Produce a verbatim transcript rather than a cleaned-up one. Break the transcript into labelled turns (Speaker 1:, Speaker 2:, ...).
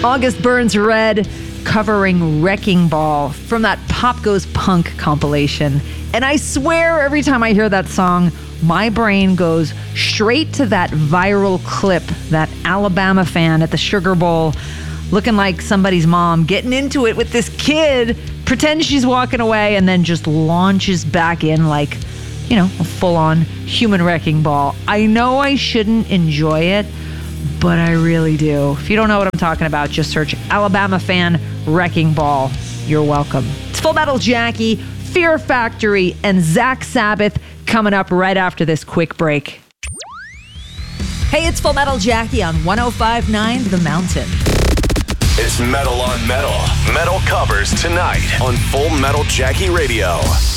Speaker 1: August Burns Red covering Wrecking Ball from that Pop Goes Punk compilation. And I swear every time I hear that song, my brain goes straight to that viral clip, that Alabama fan at the Sugar Bowl looking like somebody's mom, getting into it with this kid, pretends she's walking away, and then just launches back in like, you know, a full-on human wrecking ball. I know I shouldn't enjoy it, but I really do. If you don't know what I'm talking about, just search Alabama fan wrecking ball. You're welcome. It's Full Metal Jackie, Fear Factory, and Zach Sabbath coming up right after this quick break. Hey, it's Full Metal Jackie on one oh five point nine The Mountain.
Speaker 2: It's Metal on Metal. Metal covers tonight on Full Metal Jackie Radio.